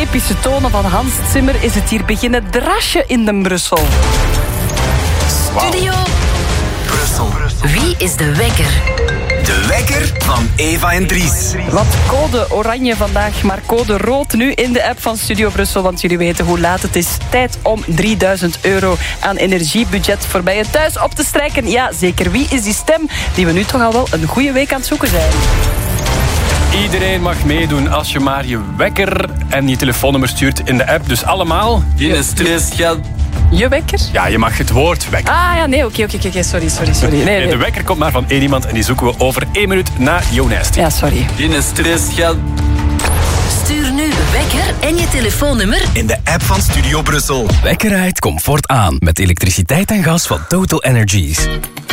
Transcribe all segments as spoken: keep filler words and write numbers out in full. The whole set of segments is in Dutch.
epische tonen van Hans Zimmer is het hier beginnen drasje in de Brussel. Studio Brussel. Wie is de wekker? De wekker van Eva en Dries. Wat code oranje vandaag, maar code rood nu in de app van Studio Brussel. Want jullie weten hoe laat het is. Tijd om drieduizend euro aan energiebudget voor bij je thuis op te strijken. Ja, zeker. Wie is die stem die we nu toch al wel een goede week aan het zoeken zijn? Iedereen mag meedoen als je maar je wekker en je telefoonnummer stuurt in de app. Dus allemaal... Geen stress, geld. Je wekker? Ja, je mag het woord wekker. Ah ja, nee, oké, oké, oké, sorry, sorry, sorry. Nee, nee. De wekker komt maar van één iemand en die zoeken we over één minuut na Jonas. Ja, sorry. Geen stress, geld. Stuur nu wekker en je telefoonnummer in de app van Studio Brussel. Wekker uit comfort aan met elektriciteit en gas van Total Energies.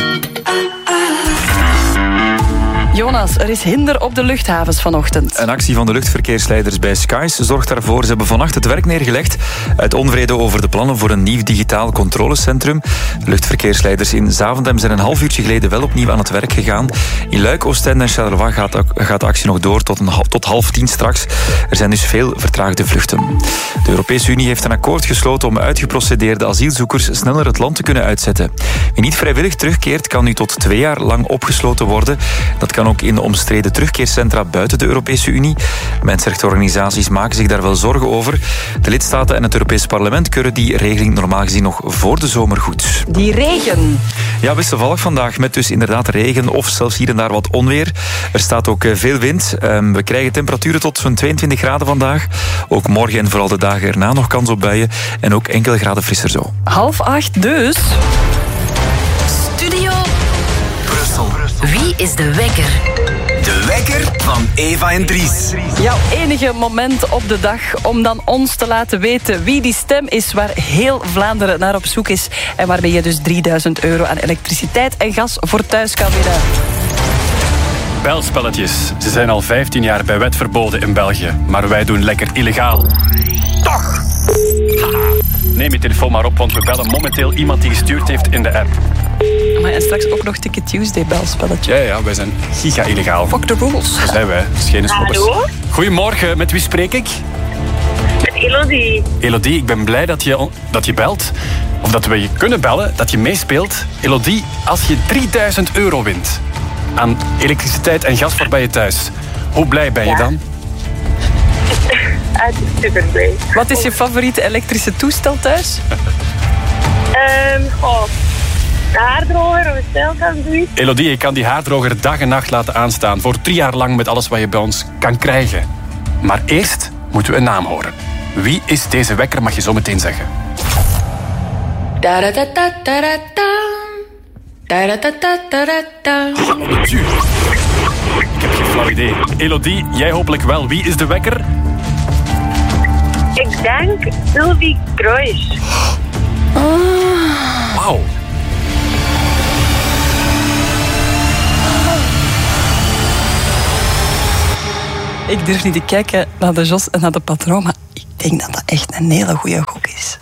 Jonas, er is hinder op de luchthavens vanochtend. Een actie van de luchtverkeersleiders bij Skies zorgt daarvoor. Ze hebben vannacht het werk neergelegd uit onvrede over de plannen voor een nieuw digitaal controlecentrum. De luchtverkeersleiders in Zaventem zijn een half uurtje geleden wel opnieuw aan het werk gegaan. In Luik, Oostende en Charleroi gaat, gaat de actie nog door tot, een, tot half tien straks. Er zijn dus veel vertraagde vluchten. De Europese Unie heeft een akkoord gesloten om uitgeprocedeerde asielzoekers sneller het land te kunnen uitzetten. Wie niet vrijwillig terugkeert, kan nu tot twee jaar lang opgesloten worden. Dat kan ook in de omstreden terugkeercentra buiten de Europese Unie. Mensenrechtenorganisaties maken zich daar wel zorgen over. De lidstaten en het Europees Parlement keuren die regeling normaal gezien nog voor de zomer goed. Die regen. Ja, wisselvallig vandaag met dus inderdaad regen of zelfs hier en daar wat onweer. Er staat ook veel wind. We krijgen temperaturen tot zo'n tweeëntwintig graden vandaag. Ook morgen en vooral de dagen erna nog kans op buien. En ook enkele graden frisser zo. Half acht dus. Studio Brussel. Wie is de wekker? De wekker van Eva en Dries. Jouw enige moment op de dag om dan ons te laten weten wie die stem is waar heel Vlaanderen naar op zoek is en waarmee je dus drieduizend euro aan elektriciteit en gas voor thuis kan winnen. Belspelletjes. Ze zijn al vijftien jaar bij wet verboden in België. Maar wij doen lekker illegaal. Toch! Neem je telefoon maar op, want we bellen momenteel iemand die gestuurd heeft in de app. Maar en straks ook nog Ticket Tuesday belspelletje. Ja, ja, wij zijn giga-illegaal. Fuck the rules. Dat zijn wij, geen schoppers. Hallo? Goedemorgen, met wie spreek ik? Met Elodie. Elodie, ik ben blij dat je, dat je belt. Of dat we je kunnen bellen, dat je meespeelt. Elodie, als je drieduizend euro wint aan elektriciteit en gas voor bij je thuis, hoe blij ben je Ja. dan? Ah, super blij. Wat is je favoriete elektrische toestel thuis? Um, oh, een haardroger of een stijlkast, zoiets. Elodie, je kan die haardroger dag en nacht laten aanstaan voor drie jaar lang met alles wat je bij ons kan krijgen. Maar eerst moeten we een naam horen. Wie is deze wekker, mag je zo meteen zeggen. Natuurlijk. Ik heb geen flauw idee. Elodie, jij hopelijk wel. Wie is de wekker? Ik denk Sylvie Kruis. Wauw. Ik durf niet te kijken naar de Jos en naar de patroon, maar ik denk dat dat echt een hele goede gok is.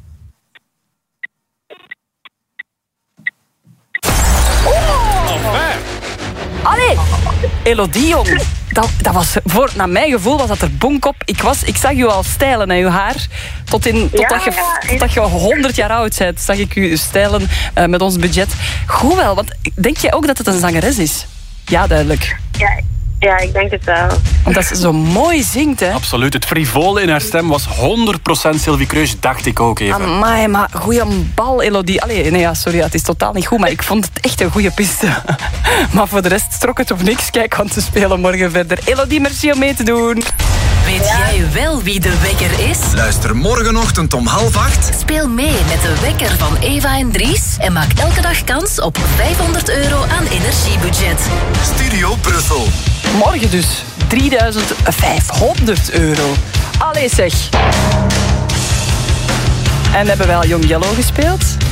Allee, Elodie, jong. Dat, dat was voor, naar mijn gevoel was dat er bonk op. Ik, was, ik zag je al stijlen en je haar. Tot in, totdat, Ja, je, ja. totdat je honderd jaar oud bent, zag ik je stijlen uh, met ons budget. Goed wel, want denk jij ook dat het een zangeres is? Ja, duidelijk. Ja, ja, ik denk het wel. Omdat ze zo mooi zingt, hè. Absoluut. Het frivole in haar stem was honderd procent Sylvie Kruis, dacht ik ook even. Amai, maar goeie bal, Elodie. Allee, nee, ja, sorry, het is totaal niet goed, maar ik vond het echt een goede piste. Maar voor de rest trok het op niks. Kijk, want ze spelen morgen verder. Elodie, merci om mee te doen. Weet jij wel wie de wekker is? Luister morgenochtend om half acht. Speel mee met de wekker van Eva en Dries en maak elke dag kans op vijfhonderd euro aan energiebudget. Studio Brussel. Morgen dus drieduizend vijfhonderd euro. Allee zeg. En hebben wij al Young Yellow gespeeld?